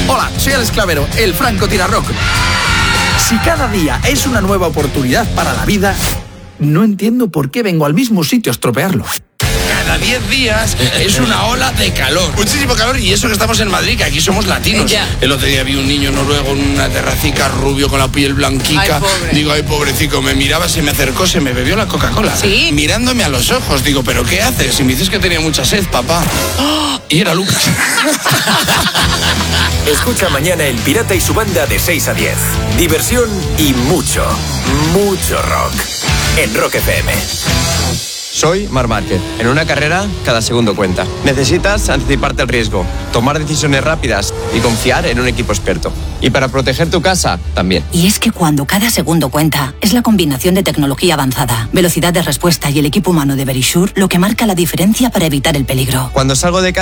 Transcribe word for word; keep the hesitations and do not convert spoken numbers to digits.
Hola, soy Alex Clavero, el Franco Tirarrock. Si cada día es una nueva oportunidad para la vida, no entiendo por qué vengo al mismo sitio a estropearlo. Cada diez días es una ola de calor. Muchísimo calor, y eso que estamos en Madrid, que aquí somos latinos. Ya. El otro día vi un niño noruego en una terracica, rubio, con la piel blanquica. Ay, pobre. Digo, ay, pobrecito, me miraba, se me acercó, se me bebió la Coca-Cola. ¿Sí? Mirándome a los ojos, digo, ¿pero qué haces? Y me dices que tenía mucha sed, papá. ¡Oh! Y era Lucas. Escucha mañana El Pirata y su banda de seis a diez. Diversión y mucho, mucho rock. En Rock F M. Soy Marc Márquez. En una carrera, cada segundo cuenta. Necesitas anticiparte al riesgo, tomar decisiones rápidas y confiar en un equipo experto. Y para proteger tu casa, también. Y es que cuando cada segundo cuenta, es la combinación de tecnología avanzada, velocidad de respuesta y el equipo humano de Verisure lo que marca la diferencia para evitar el peligro. Cuando salgo de casa,